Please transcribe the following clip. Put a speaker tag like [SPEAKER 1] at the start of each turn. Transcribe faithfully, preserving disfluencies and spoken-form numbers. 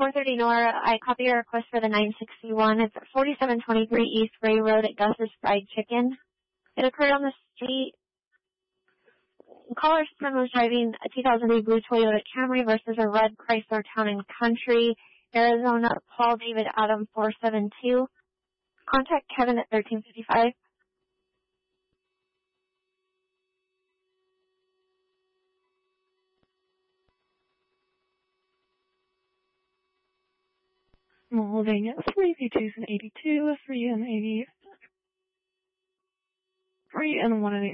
[SPEAKER 1] four thirty Nora, I copy your request for the nine sixty-one. It's at forty-seven twenty-three East Ray Road at Gus's Fried Chicken. It occurred on the street. Caller son was driving a two thousand eight blue Toyota Camry versus a red Chrysler Town and Country, Arizona, Paul David Adam four seven two. Contact Kevin at thirteen fifty-five.
[SPEAKER 2] Holding at three V twos and eighty-two, three and eighty, three and one and eighty.